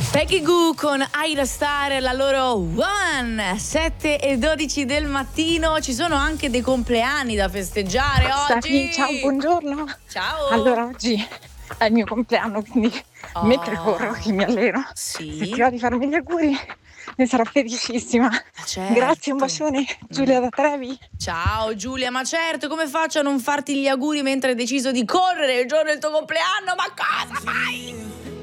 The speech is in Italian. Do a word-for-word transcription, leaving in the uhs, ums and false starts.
Peggy Goo con Aira Star, la loro One, sette e dodici del mattino. Ci sono anche dei compleanni da festeggiare oggi. Ciao, buongiorno. Ciao. Allora, oggi è il mio compleanno, quindi Oh, mentre corro che mi alleno, sì. cercherò di farmi gli auguri, ne sarò felicissima. Certo. Grazie, un bacione. Giulia da Trevi. Ciao Giulia, ma certo, come faccio a non farti gli auguri mentre hai deciso di correre il giorno del tuo compleanno? Ma cosa fai?